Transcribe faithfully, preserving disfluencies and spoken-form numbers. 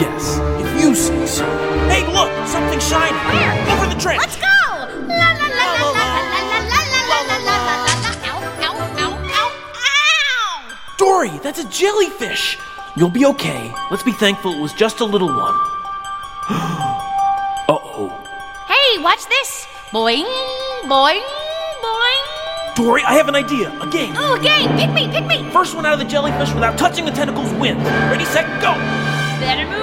guess, if you say so. Hey, look! Something shiny! Where? Over the trench! Let's go! La la la la la la la la la la la la. Ow, ow, ow, ow, ow! Dory, that's a jellyfish! You'll be okay. Let's be thankful it was just a little one. Uh-oh. Hey, watch this! Boing, boing, boing. Dory, I have an idea. A game. Oh, game! Pick me, pick me! First one out of the jellyfish without touching the tentacles wins. Ready, set, go! Better move